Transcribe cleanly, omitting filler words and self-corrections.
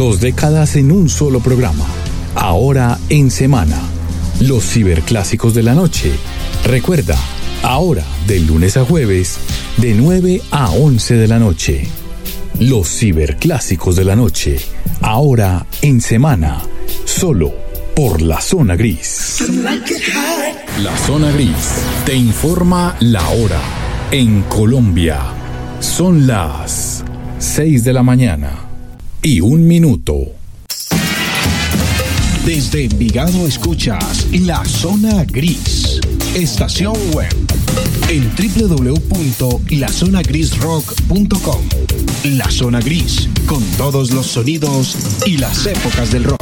2 décadas en un solo programa. Ahora en semana. Los ciberclásicos de la noche. Recuerda, ahora de lunes a jueves, de 9 a 11 de la noche. Los ciberclásicos de la noche. Ahora en semana. Solo por La Zona Gris. La Zona Gris te informa la hora. En Colombia son las 6 de la mañana y 1 minuto. Desde Envigado escuchas La Zona Gris. Estación web en www.lazonagrisrock.com. La Zona Gris, con todos los sonidos y las épocas del rock.